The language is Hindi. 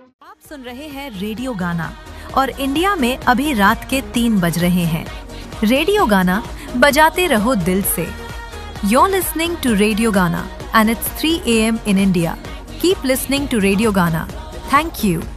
आप सुन रहे हैं रेडियो गाना और इंडिया में अभी रात के 3 बज रहे हैं। रेडियो गाना बजाते रहो दिल से। You're listening to Radio Gana and it's 3 a.m. in India. Keep listening to Radio Gana. Thank you.